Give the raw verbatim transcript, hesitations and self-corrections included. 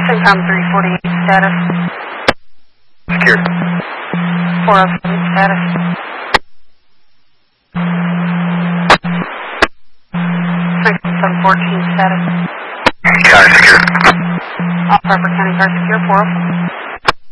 CENTCOM three forty-eight status. Secure. four oh seven status. CENTCOM seven fourteen status. Car secure. All Harper County car secure, four oh four.